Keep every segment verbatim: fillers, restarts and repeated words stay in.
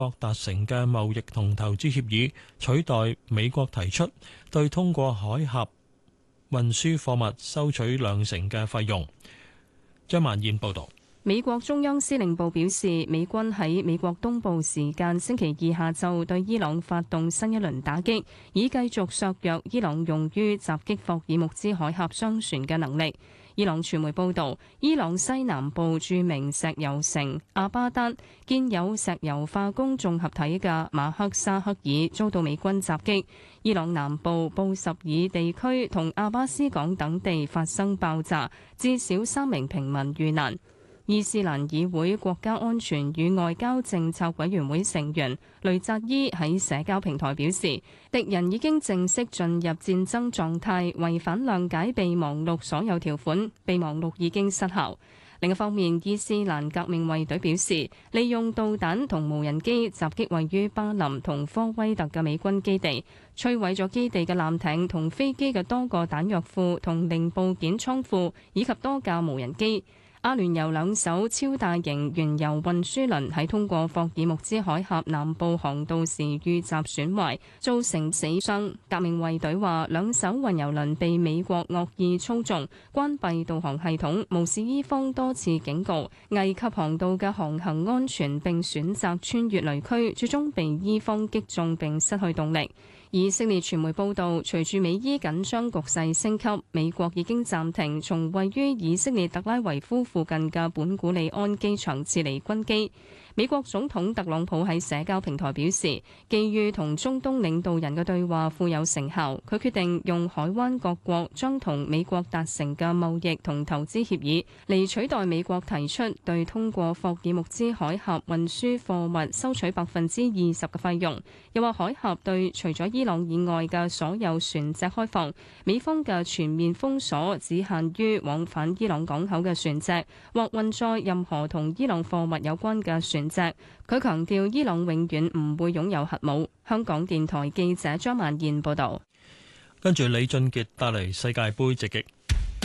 國達成嘅貿易同投資協議，取代美國提出對通過海峽運輸貨物收取兩成嘅費用。張曼燕報導。 美國中央司令部表示，美軍喺美國東部時間星期二下晝對伊朗發動新一輪打擊，以繼續削弱伊朗用於襲擊霍爾木茲海峽商船嘅能力。伊朗傳媒報導，伊朗西南部著名石油城阿巴丹建有石油化工綜合體嘅馬克沙克爾遭到美軍襲擊。伊朗南部布什爾地區同阿巴斯港等地發生爆炸，至少三名平民遇難。伊斯蘭議會國家安全與外交政策委員會成員雷扎伊喺社交平台表示，敵人已經正式進入戰爭狀態，違反諒解備忘錄所有條款，備忘錄已經失效。另一方面，伊斯蘭革命衛隊表示，利用導彈同無人機襲擊位於巴林同科威特嘅美軍基地，摧毀咗基地嘅艦艇同飛機嘅多個彈藥庫同零部件倉庫，以及多架無人機。阿聯酋兩艘超大型原油運輸輪喺通過霍爾木茲海峽南部航道時遇襲損壞，造成死傷。革命衛隊話，兩艘運油輪被美國惡意操縱，關閉導航系統，無視伊方多次警告，危及航道嘅航行安全，並選擇穿越雷區，最終被伊方擊中並失去動力。以色列傳媒報導，隨住美伊緊張局勢升級，美國已經暫停從位於以色列特拉維夫附近嘅本古里安機場撤離軍機。美國總統特朗普喺社交平台表示，基於同中東領導人嘅對話富有成效，佢決定用海灣各國將同美國達成嘅貿易同投資協議嚟取代美國提出對通過霍爾木茲海峽運輸貨物收取百分之二十嘅費用。又話海峽對除咗伊朗以外嘅所有船隻開放，美方嘅全面封鎖只限於往返伊朗港口嘅船隻或運載任何同伊朗貨物有關嘅船隻。佢強調伊朗永遠唔會擁有核武。香港電台記者張曼燕報道。 跟住李俊傑帶嚟世界盃直擊。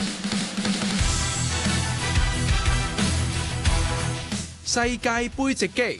世界盃直擊。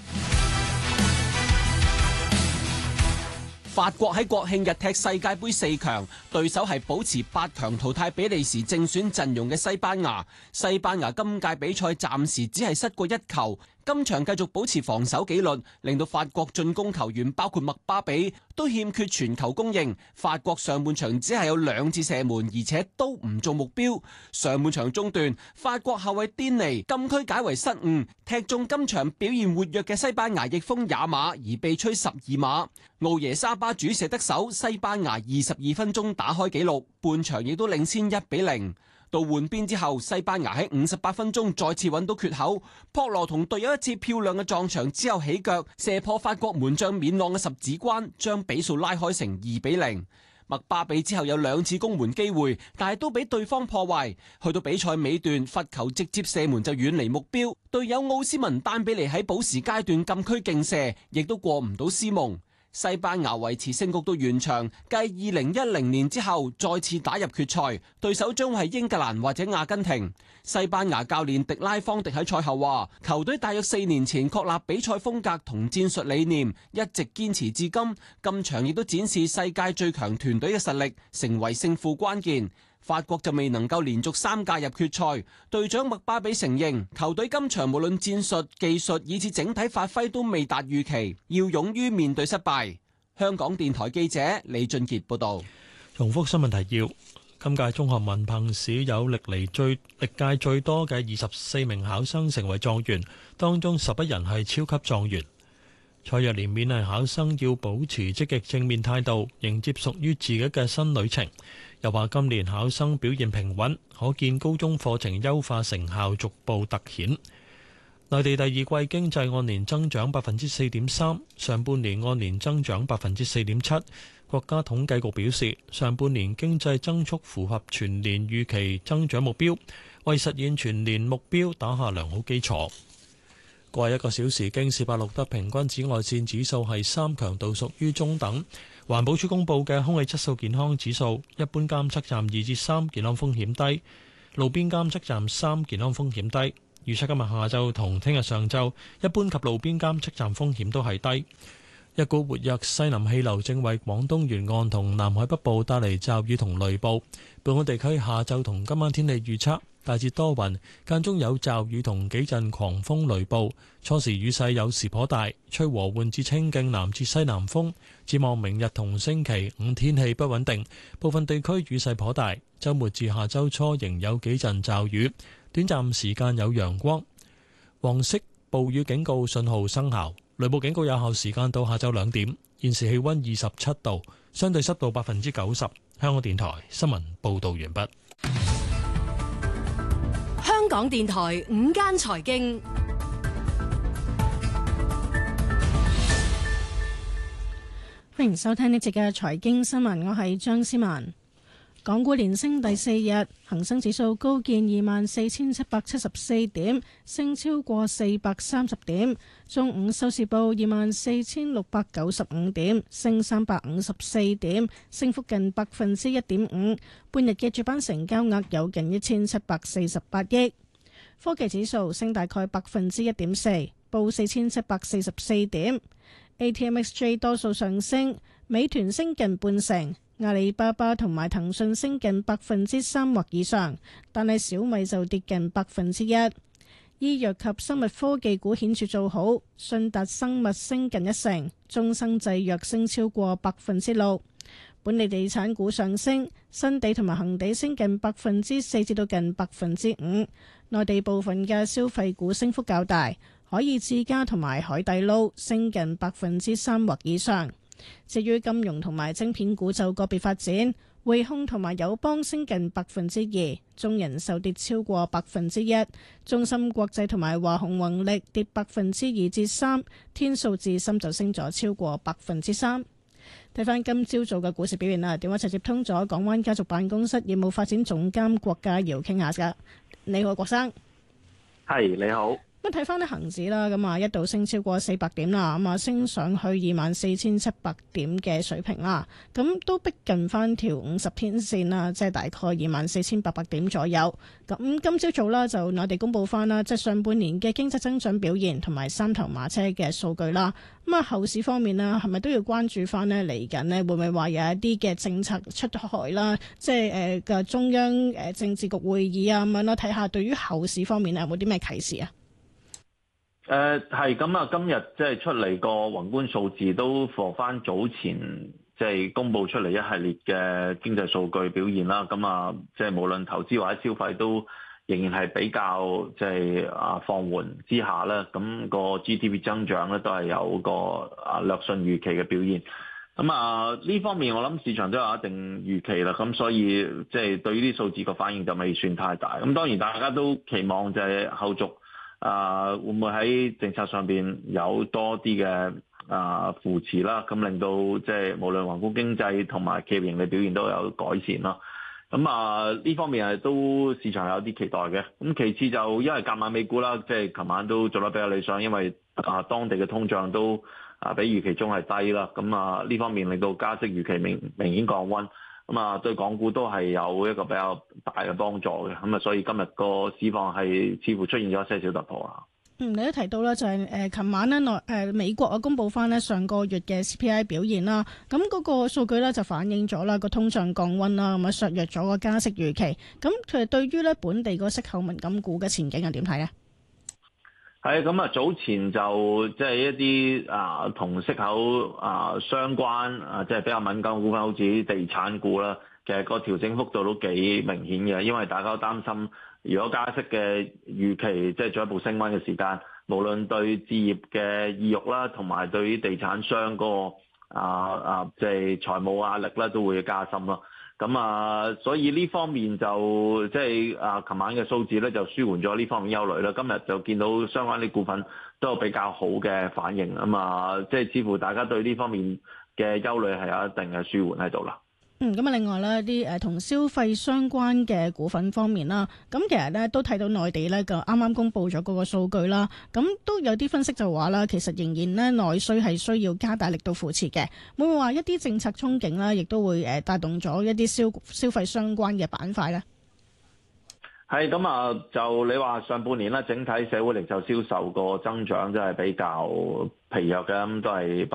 法國喺國慶日踢世界盃四強，對手係保持八強淘汰比利時正選陣容嘅西班牙。西班牙今屆比賽暫時只係失過一球，今場繼續保持防守紀律，令到法國進攻球員包括麥巴比都欠缺傳球供應。法國上半場只係有兩次射門，而且都唔做目標。上半場中段，法國後衛甸尼禁區解圍失誤，踢中今場表現活躍嘅西班牙翼鋒也馬，而被吹十二碼。奧耶沙巴主射得手，西班牙二十二分鐘打開紀錄，半場亦都領先一比零。到換邊之後，西班牙喺五十八分鐘再次揾到缺口，博羅同隊友一次漂亮嘅撞牆之後起腳射破法國門將免朗嘅十指關，將比數拉開成二比零。麥巴比之後有兩次攻門機會，但係都俾對方破壞。去到比賽尾段，罰球直接射門就遠離目標，隊友奧斯文丹比尼喺補時階段禁區勁射，亦都過唔到斯蒙。西班牙維持勝局到完場，繼二零一零年之後再次打入決賽，對手將係英格蘭或者阿根廷。西班牙教練迪拉方迪喺賽後話，球隊大約四年前確立比賽風格同戰術理念，一直堅持至今。今場亦都展示世界最強團隊嘅實力，成為勝負關鍵。法國就未能夠連續三屆入決賽，隊長麥巴比承認球隊今場無論戰術、技術以至整體發揮都未達預期，要勇於面對失敗。香港電台記者李俊傑報道。 重複新聞提要：今屆中學文憑試有歷嚟最歷屆最多嘅二十四名考生成為狀元，當中十一人係超級狀元。蔡若蓮勉勵考生要保持積極正面態度，迎接屬於自己嘅新旅程。又話今年考生表現平穩，可見高中課程優化成效逐步凸顯。內地第二季經濟按年增長百分之四點三，上半年按年增長百分之四點七。國家統計局表示，上半年經濟增速符合全年預期增長目標，為實現全年目標打下良好基礎。過去一個小時，京士柏錄得平均紫外線指數係三，強度屬於中等。環保署公布嘅空氣質素健康指數，一般監測站二至三，健康風險低；路邊監測站三，健康風險低。 預測今日下晝同聽日上晝，一般及路邊監測站風險都係低。一股活躍西南氣流正為廣東沿岸同南海北部帶嚟驟雨同雷暴。本港地區下晝同今晚天氣預測大致多雲，間中有驟雨同幾陣狂風雷暴。初時雨勢有時頗大，吹和緩至清勁南至西南風。展望明日同星期五天氣不穩定，部分地區雨勢頗大。週末至下週初仍有幾陣驟雨，短暫時間有陽光。黃色暴雨警告信號生效。雷暴警告有效時間到下晝兩點。現時氣溫二十七度，相對濕度百分之九十。香港電台新聞報道完畢。 香港電台午間財經， 歡迎收聽呢節嘅財經新聞，我係張思文。港股連升第四日，恒生指數高見二萬四千七百七十四點，升超過四百三十點。中午收市報二萬四千六百九十五點，升三百五十四點，升幅近百分之一點五。半日嘅主板成交額有近一千七百四十八億。科技指數升大概百分之一點四，報四千七百四十四點。A T M X J 多數上升，美團升近半成。阿里巴巴同埋騰訊升近百分之三或以上，但係小米就跌近百分之一。醫藥及生物科技股顯著做好，信達生物升近一成，中生製藥升超過百分之六。本地地產股上升，新地同埋恒地升近百分之四至到近百分之五。內地部分嘅消費股升幅較大，海爾智家同埋海底撈升近百分之三或以上。至於金融同埋晶片股就個別發展，匯控同埋友邦升近百分之二，中人壽跌超過百分之一，中芯國際同埋華虹宏力跌百分之二至三，天數智深就升咗超過百分之三。睇翻今朝早嘅股市表現啦，電話就接通咗港灣家族辦公室業務發展總監郭家堯傾下噶。你好，郭生。 係，你好。 咁睇翻啲恒指啦，咁啊一度升超過四百點啦，咁啊升上去二萬四千七百點嘅水平啦，咁都逼近翻條五十天線啦，即係大概二萬四千八百點左右。咁今朝早啦，就內地公布翻啦，即係上半年嘅經濟增長表現同埋三頭馬車嘅數據啦。咁啊後市方面呢，係咪都要關注翻呢？嚟緊呢，會唔會話有一啲嘅政策出台啦？即係誒嘅中央誒政治局會議啊咁樣啦，睇下對於後市方面有冇啲咩啟示啊？ 誒係咁啊！今日即係出嚟個宏觀數字都符合翻早前即係公佈出嚟一系列嘅經濟數據表現啦。咁啊，即係無論投資或者消費都仍然係比較即係啊放緩之下咧。咁個 G D P 增長咧都係有個啊略遜預期嘅表現。咁啊呢方面我諗市場都有一定預期啦。咁所以即係對於啲數字個反應就未算太大。咁當然大家都期望就係後續。啊，會唔會喺政策上邊有多啲嘅啊扶持啦？咁令到即係無論宏觀經濟同埋企業盈利表現都有改善咯。咁啊呢方面係都市場有啲期待嘅。咁其次就因為隔晚美股啦，即係琴晚都做得比較理想，因為啊當地嘅通脹都啊比預期中係低啦。咁啊呢方面令到加息預期明明顯降溫。咁啊，對港股都係有一個比較大嘅幫助嘅，咁啊，所以今日個市況係似乎出現咗一些小突破啊。 嗯，你都提到啦，就係誒，琴晚咧內誒美國啊公佈翻咧上個月嘅 C P I 表現啦，咁嗰個數據咧就反映咗啦個通脹降溫啦，咁啊削弱咗個加息預期。咁其實對於咧本地個息口敏感股嘅前景係點睇咧？ 係咁啊，早前就即係一啲啊同息口啊相關啊，即係比較敏感嘅股份，好似啲地產股啦。其實個調整幅度都幾明顯嘅，因為大家都擔心，如果加息嘅預期即係進一步升溫嘅時間，無論對置業嘅意欲啦，同埋對於地產商嗰個啊啊即係財務壓力咧，都會加深咯。咁啊，所以呢方面就即係啊，琴晚嘅數字咧就舒緩咗呢方面憂慮啦。今日就見到相關啲股份都有比較好嘅反應啊嘛，即係似乎大家對呢方面嘅憂慮係有一定嘅舒緩喺度啦。 嗯，咁啊，另外咧啲誒同消費相關嘅股份方面啦，咁其實咧都睇到內地咧個啱啱公布咗嗰個數據啦，咁都有啲分析就話啦，其實仍然咧內需係需要加大力度扶持嘅，會唔會話一啲政策憧憬啦，亦都會誒帶動咗一啲消消費相關嘅板塊咧？ 係咁啊，就你話上半年啦，整體社會零售銷售個增長真係比較疲弱嘅，咁都係